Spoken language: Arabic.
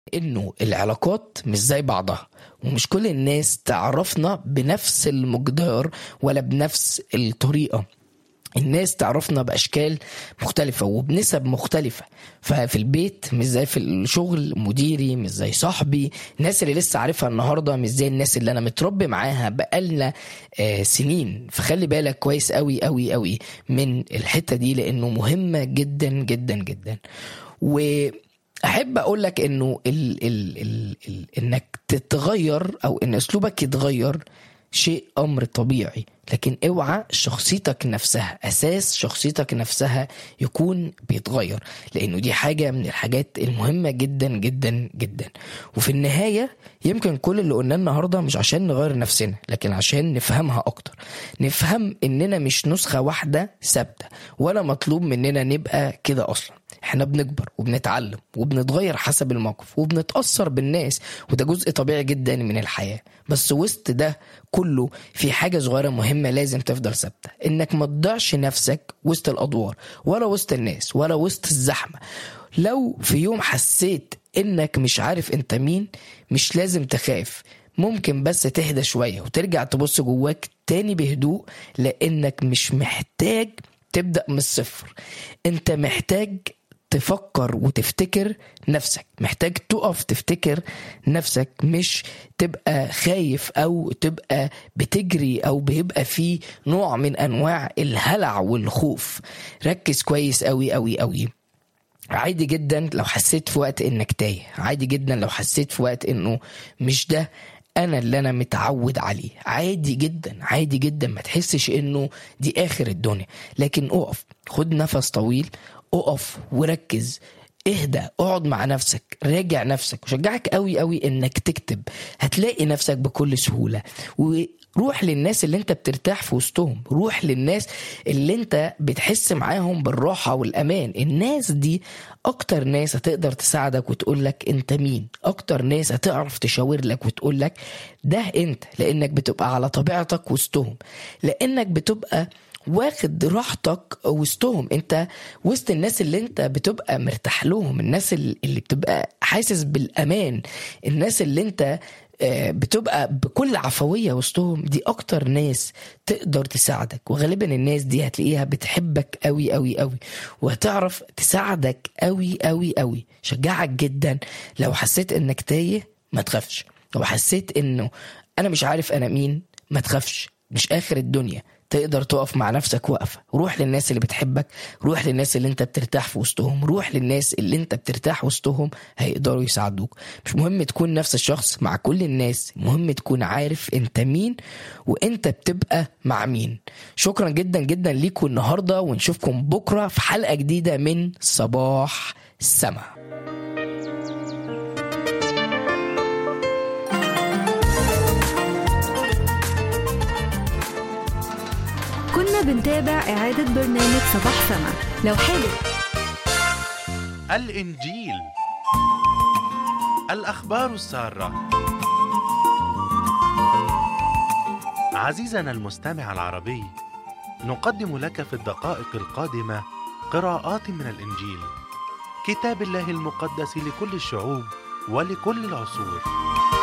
انه العلاقات مش زي بعضها، ومش كل الناس تعرفنا بنفس المقدار ولا بنفس الطريقة. الناس تعرفنا بأشكال مختلفة وبنسب مختلفة. ففي البيت مش زي في الشغل، مديري مش زي صاحبي، الناس اللي لسه عارفها النهاردة مش زي الناس اللي أنا متربي معاها بقالنا سنين. فخلي بالك كويس قوي قوي قوي من الحتة دي، لأنه مهمة جدا جدا جدا. وأحب أقول لك إنه إنك تتغير أو إن أسلوبك يتغير شيء أمر طبيعي، لكن اوعى شخصيتك نفسها، أساس شخصيتك نفسها يكون بيتغير، لأنه دي حاجة من الحاجات المهمة جدا جدا جدا. وفي النهاية يمكن كل اللي قلناه النهاردة مش عشان نغير نفسنا، لكن عشان نفهمها أكتر، نفهم إننا مش نسخة واحدة ثابتة، ولا مطلوب مننا نبقى كده أصلا. احنا بنكبر وبنتعلم وبنتغير حسب الموقف وبنتأثر بالناس، وده جزء طبيعي جدا من الحياة. بس وسط ده كله في حاجة صغيرة مهمة لازم تفضل ثابتة، انك ما تضيعش نفسك وسط الأدوار ولا وسط الناس ولا وسط الزحمة. لو في يوم حسيت انك مش عارف انت مين، مش لازم تخاف، ممكن بس تهدى شوية وترجع تبص جواك تاني بهدوء، لانك مش محتاج تبدأ من الصفر. انت محتاج تفكر وتفتكر نفسك، محتاج تقف تفتكر نفسك، مش تبقى خايف او تبقى بتجري او بيبقى في نوع من انواع الهلع والخوف. ركز كويس قوي قوي قوي. عادي جدا لو حسيت في وقت انك تايه، عادي جدا لو حسيت في وقت انه مش ده اللي انا متعود عليه، عادي جدا عادي جدا. ما تحسش انه دي اخر الدنيا، لكن اقف، خد نفس طويل، اقف وركز، اهدى، اقعد مع نفسك، راجع نفسك. وشجعك قوي قوي انك تكتب، هتلاقي نفسك بكل سهولة. وروح للناس اللي انت بترتاح في وسطهم، روح للناس اللي انت بتحس معاهم بالراحة والأمان. الناس دي اكتر ناس هتقدر تساعدك وتقولك انت مين، اكتر ناس هتعرف تشاور لك وتقولك ده انت، لانك بتبقى على طبيعتك وسطهم، لانك بتبقى واخد راحتك وسطهم. انت وسط الناس اللي انت بتبقى مرتاح لهم، الناس اللي بتبقى حاسس بالأمان، الناس اللي انت بتبقى بكل عفوية وسطهم، دي اكتر ناس تقدر تساعدك. وغالبا الناس دي هتلاقيها بتحبك قوي قوي قوي، وهتعرف تساعدك قوي قوي قوي. شجعك جدا لو حسيت انك تايه، ما تخافش. لو حسيت انه انا مش عارف انا مين، ما تخافش، مش اخر الدنيا. تقدر تقف مع نفسك وقفة. روح للناس اللي بتحبك، روح للناس اللي انت بترتاح في وسطهم، روح للناس اللي انت بترتاح وسطهم، هيقدروا يساعدوك. مش مهم تكون نفس الشخص مع كل الناس، مهم تكون عارف انت مين وانت بتبقى مع مين. شكرا جدا جدا ليكم النهاردة، ونشوفكم بكرة في حلقة جديدة من صباح السما. كنا بنتابع إعادة برنامج صباح سما. لو حابب الإنجيل، الأخبار السارة. عزيزنا المستمع العربي، نقدم لك في الدقائق القادمة قراءات من الإنجيل، كتاب الله المقدس لكل الشعوب ولكل العصور.